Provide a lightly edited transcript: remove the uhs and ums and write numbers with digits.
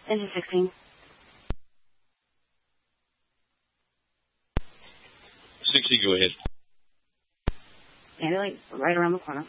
Engine 16. 60, go ahead. Ambulate right around the corner.